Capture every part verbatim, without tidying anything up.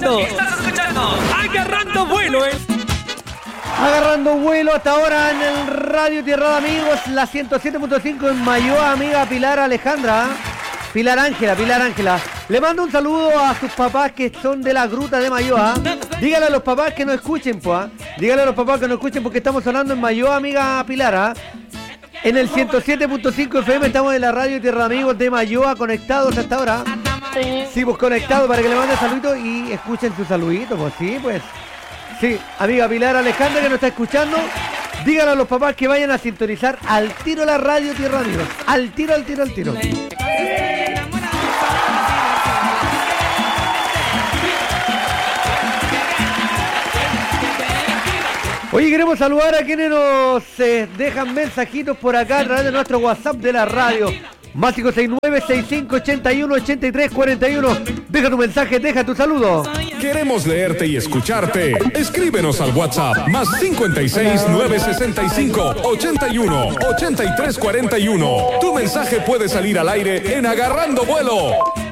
escuchando. Estás escuchando. Agarrando vuelo, eh. Agarrando vuelo hasta ahora en el Radio Tierra de Amigos, la ciento siete punto cinco en Mayoa, amiga Pilar Alejandra. Pilar Ángela, Pilar Ángela. Le mando un saludo a sus papás que son de la Gruta de Mayoa. Dígale a los papás que nos escuchen, pues. Dígale a los papás que nos escuchen porque estamos hablando en Mayoa, amiga Pilar. ¿eh? En el ciento siete punto cinco F M estamos en la Radio Tierra de Amigos de Mayoa, conectados hasta ahora. Sí. Sí, pues conectados para que le manden saluditos y escuchen sus saluditos, pues sí, pues. Sí, amiga Pilar Alejandra que nos está escuchando, díganle a los papás que vayan a sintonizar al tiro la Radio Tierra de Amigos. Al tiro, al tiro, al tiro. Oye, queremos saludar a quienes nos eh, dejan mensajitos por acá a través de nuestro WhatsApp de la radio. Más cinco seis nueve, sesenta y cinco, ochenta y uno, ochenta y tres, cuarenta y uno. Deja tu mensaje, deja tu saludo. Queremos leerte y escucharte. Escríbenos al WhatsApp. Más cincuenta y seis, nueve sesenta y cinco, ochenta y uno, ochenta y tres, cuarenta y uno. Tu mensaje puede salir al aire en Agarrando Vuelo.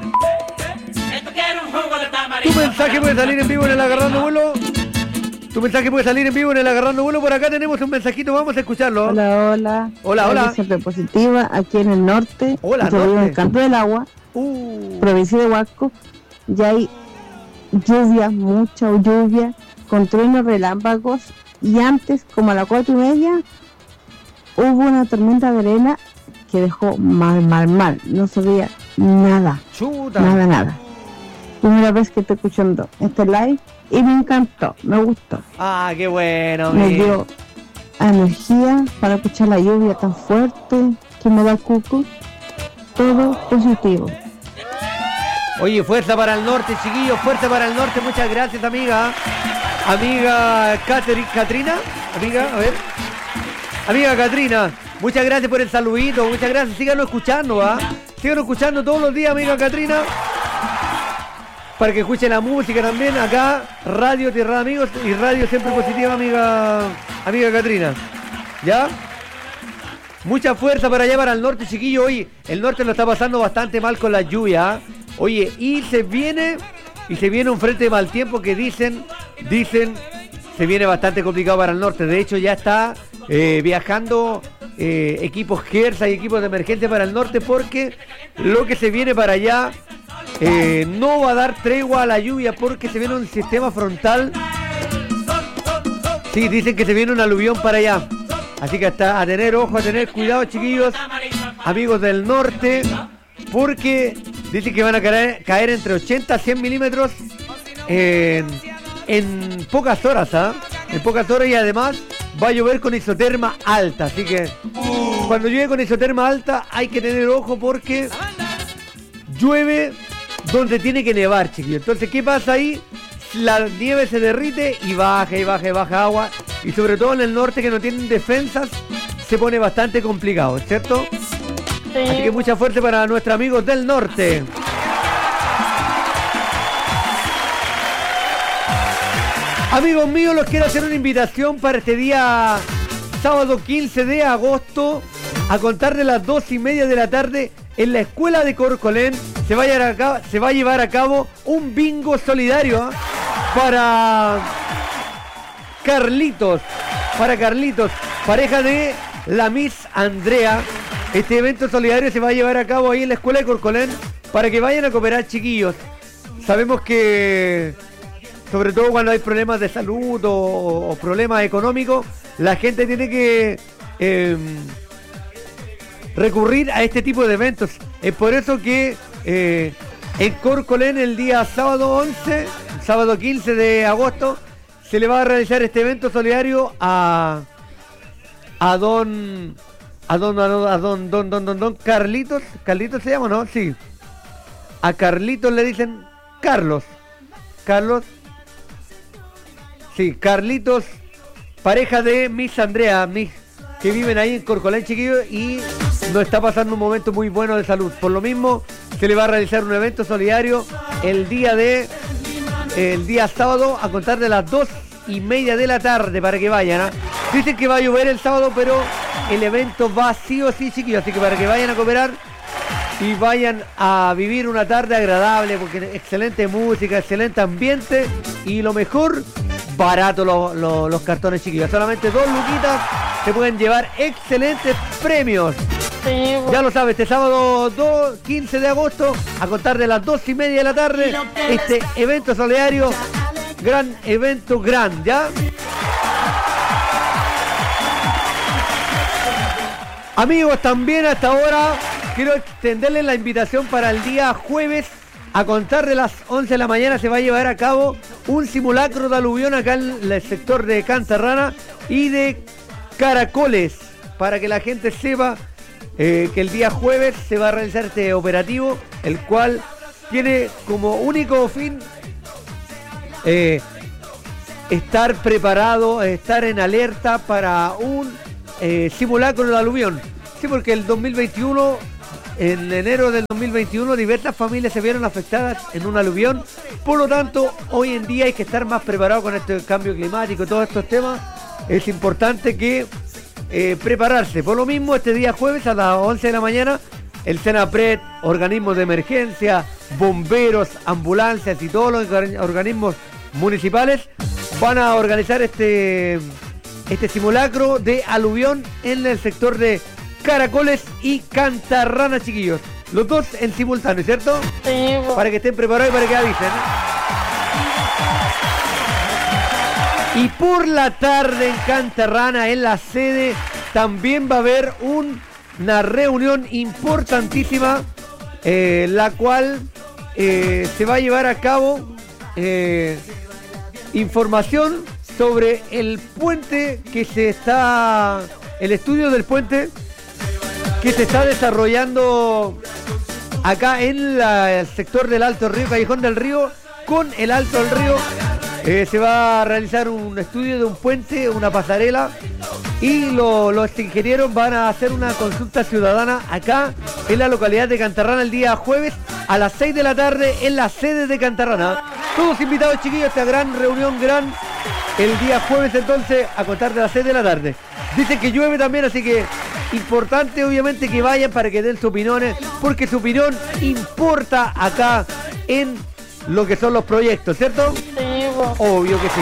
Tu mensaje puede salir en vivo en el Agarrando Vuelo. Tu mensaje puede salir en vivo en el Agarrando Vuelo. Por acá tenemos un mensajito, vamos a escucharlo. Hola, hola. Hola, hola. Soy positiva aquí en el norte. Hola, Estoy norte. en el Canto del Agua, Uh. provincia de Huasco. Ya hay lluvia, mucha lluvia, con truenos, relámpagos. Y antes, como a las cuatro y media, hubo una tormenta de arena que dejó mal, mal, mal. No se veía nada. Chuta. Nada, nada. Primera vez que estoy escuchando este live y me encantó, me gustó. Ah, qué bueno. Me mi. dio energía para escuchar la lluvia tan fuerte que me da cuco. Todo positivo. Oye, fuerza para el norte, chiquillos, fuerza para el norte. Muchas gracias, amiga. Amiga Catherine, Catrina. Amiga, a ver. Amiga Catrina, muchas gracias por el saludito. Muchas gracias. Síganos escuchando, ¿ah? Síganos escuchando todos los días, amiga Catrina. Para que escuchen la música también acá, Radio Tierra de Amigos y Radio Siempre Positiva, amiga amiga Catrina. ¿Ya? Mucha fuerza para allá, para el norte, chiquillo. Hoy el norte lo está pasando bastante mal con la lluvia. Oye, y se viene, y se viene un frente de mal tiempo que dicen, dicen, se viene bastante complicado para el norte. De hecho, ya está eh, viajando eh, equipos Gersa y equipos de emergencia para el norte porque lo que se viene para allá Eh, no va a dar tregua a la lluvia porque se viene un sistema frontal. Sí, dicen que se viene un aluvión para allá. Así que hasta a tener ojo, a tener cuidado, chiquillos, amigos del norte, porque dicen que van a caer, caer entre ochenta a cien milímetros en, en pocas horas, ¿ah? En pocas horas y además va a llover con isoterma alta. Así que cuando llueve con isoterma alta hay que tener ojo porque llueve donde tiene que nevar, chiquillos. Entonces, ¿qué pasa ahí? La nieve se derrite y baja y baja y baja agua. Y sobre todo en el norte que no tienen defensas, se pone bastante complicado, ¿cierto? Sí. Así que mucha fuerza para nuestros amigos del norte. Amigos míos, los quiero hacer una invitación para este día sábado quince de agosto a contar de las dos y media de la tarde en la escuela de Corcolén. Se va a llevar a cabo, se va a llevar a cabo un bingo solidario, ¿eh? para Carlitos, para Carlitos, pareja de la Miss Andrea. Este evento solidario se va a llevar a cabo ahí en la escuela de Corcolén para que vayan a cooperar, chiquillos. Sabemos que, sobre todo cuando hay problemas de salud o, o problemas económicos, la gente tiene que eh, recurrir a este tipo de eventos. Es por eso que eh, en Corcolén el día sábado once, sábado quince de agosto, se le va a realizar este evento solidario a a don a don a don a don don don don, don Carlitos. Carlitos se llama, ¿no? Sí. A Carlitos le dicen Carlos. Carlos. Sí, Carlitos, pareja de Miss Andrea, Miss, que viven ahí en Corcolén, chiquillos, y no está pasando un momento muy bueno de salud. Por lo mismo, se le va a realizar un evento solidario el día de el día sábado a contar de las dos y media de la tarde para que vayan, ¿eh? Dicen que va a llover el sábado, pero el evento va sí o sí, chiquillos, así que para que vayan a cooperar, y vayan a vivir una tarde agradable, porque excelente música, excelente ambiente y lo mejor, barato lo, lo, los cartones, chiquillos. Solamente dos luquitas se pueden llevar excelentes premios. Ya lo sabes, este sábado dos, quince de agosto, a contar de las dos y media de la tarde, este evento solidario, gran evento, gran, ¿ya? Amigos, también hasta ahora quiero extenderles la invitación para el día jueves. A contar de las once de la mañana se va a llevar a cabo un simulacro de aluvión acá en el sector de Cantarrana y de Caracoles, para que la gente sepa eh, que el día jueves se va a realizar este operativo, el cual tiene como único fin eh, estar preparado, estar en alerta para un eh, simulacro de aluvión. Sí, porque el dos mil veintiuno, en enero del dos mil veintiuno, diversas familias se vieron afectadas en un aluvión. Por lo tanto, hoy en día hay que estar más preparado con este cambio climático y todos estos temas. Es importante que eh, prepararse. Por lo mismo, este día jueves a las once de la mañana, el SENAPRED, organismos de emergencia, bomberos, ambulancias y todos los organismos municipales van a organizar este, este simulacro de aluvión en el sector de Caracoles y Cantarrana, chiquillos. Los dos en simultáneo, ¿cierto? Sí. Para que estén preparados y para que avisen. Y por la tarde en Cantarrana, en la sede, también va a haber un, una reunión importantísima, eh, la cual eh, se va a llevar a cabo eh, información sobre el puente que se está, el estudio del puente que se está desarrollando acá en la, el sector del Alto Río, Callejón del Río, con el Alto del Río. Eh, se va a realizar un estudio de un puente, una pasarela, y lo, los ingenieros van a hacer una consulta ciudadana acá en la localidad de Cantarrana el día jueves a las seis de la tarde en la sede de Cantarrana. Todos invitados, chiquillos, a esta gran reunión, gran, el día jueves entonces a contar de las seis de la tarde. Dicen que llueve también, así que importante obviamente que vayan para que den sus opiniones, porque su opinión importa acá en lo que son los proyectos, ¿cierto? Sí. Obvio que sí.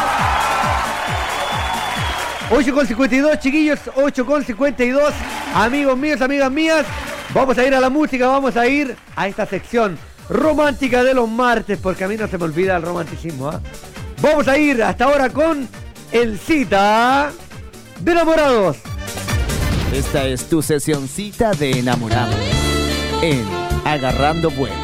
ocho con cincuenta y dos, chiquillos, ocho con cincuenta y dos, amigos míos, amigas mías. Vamos a ir a la música, vamos a ir a esta sección romántica de los martes, porque a mí no se me olvida el romanticismo, ¿eh? Vamos a ir hasta ahora con el Cita de Enamorados. Esta es tu sesioncita de enamorados en Agarrando Vuelo.